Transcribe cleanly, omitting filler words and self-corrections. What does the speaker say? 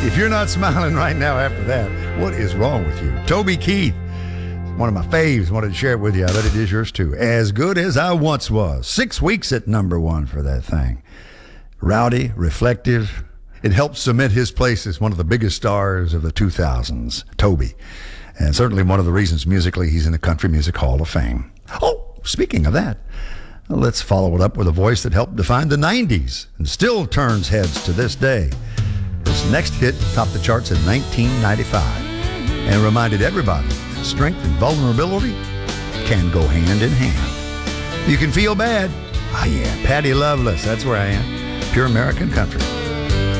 If you're not smiling right now after that, what is wrong with you? Toby Keith, one of my faves, wanted to share it with you. I bet it is yours too. As Good As I Once Was. 6 weeks at number one for that thing. Rowdy, reflective. It helped cement his place as one of the biggest stars of the 2000s, Toby. And certainly one of the reasons musically he's in the Country Music Hall of Fame. Oh, speaking of that, let's follow it up with a voice that helped define the 90s and still turns heads to this day. His next hit topped the charts in 1995 and reminded everybody that strength and vulnerability can go hand in hand. You can feel bad. Ah, yeah, Patty Loveless, that's where I am. Pure American Country.